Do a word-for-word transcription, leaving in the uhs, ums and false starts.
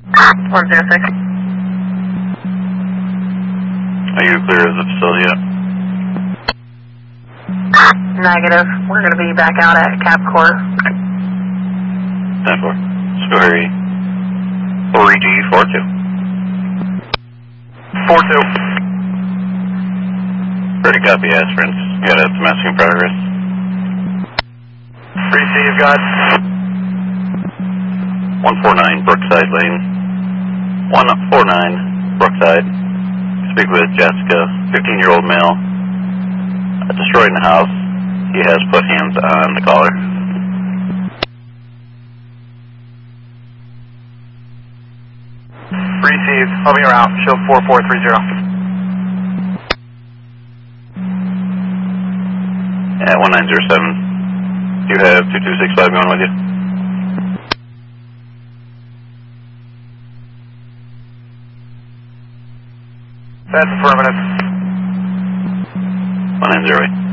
one zero six. Are you clear of the facility yet? Negative. We're going to be back out at Cap Corps. ten four. Story four E G four two. four two. Pretty copy, Aspirants. You got a domestic in progress. Receive, got. one four nine Brookside Lane. one four nine Brookside. Speak with Jessica, fifteen year old male. Uh, destroyed in the house. He has put hands on the caller. Receive, help me around, show four four three zero. At one nine zero seven, do you have two two six five going with you? That's affirmative. one nine zero eight.